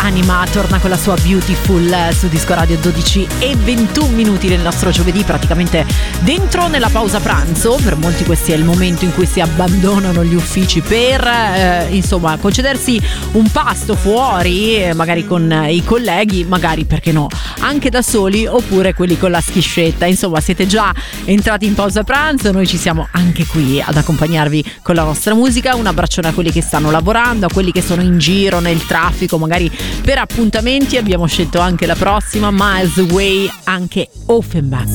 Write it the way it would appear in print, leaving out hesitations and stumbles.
Anima torna con la sua Beautiful su Disco Radio. 12:21 del nostro giovedì, praticamente dentro nella pausa pranzo. Per molti questo è il momento in cui si abbandonano gli uffici per insomma concedersi un pasto fuori, magari con i colleghi, magari perché no anche da soli, oppure quelli con la schiscetta. Insomma, siete già entrati in pausa pranzo, noi ci siamo anche qui ad accompagnarvi con la nostra musica. Un abbraccione a quelli che stanno lavorando, a quelli che sono in giro nel traffico, magari per appuntamenti. Abbiamo scelto anche la prossima, Miles Away, anche Offenbach.